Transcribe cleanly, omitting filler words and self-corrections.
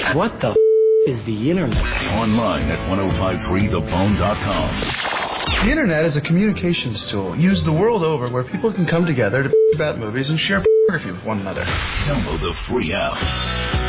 What the is the Internet? Online at 1053thebone.com. The Internet is a communications tool used the world over where people can come together to about movies and share photography with one another. Download the free app.